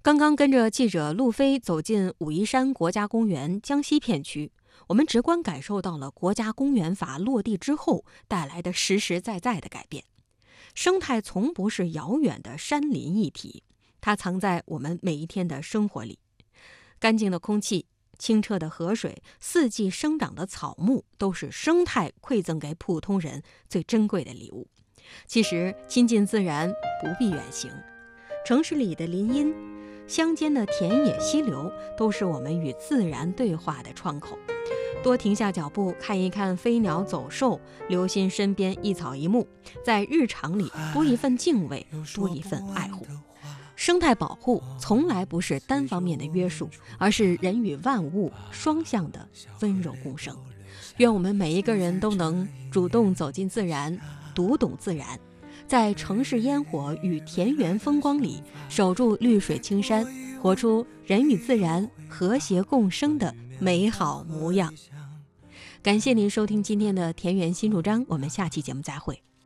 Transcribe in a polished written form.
刚刚跟着记者路飞走进武夷山国家公园江西片区，我们直观感受到了国家公园法落地之后带来的实实在在的改变。生态从不是遥远的山林一体，它藏在我们每一天的生活里。干净的空气、清澈的河水、四季生长的草木，都是生态馈赠给普通人最珍贵的礼物。其实亲近自然不必远行，城市里的林荫、乡间的田野溪流，都是我们与自然对话的窗口。多停下脚步看一看飞鸟走兽，留心身边一草一木，在日常里多一份敬畏，多一份爱护。生态保护从来不是单方面的约束，而是人与万物双向的温柔共生。愿我们每一个人都能主动走进自然，读懂自然，在城市烟火与田园风光里守住绿水青山，活出人与自然和谐共生的美好模样。感谢您收听今天的田园新主张，我们下期节目再会。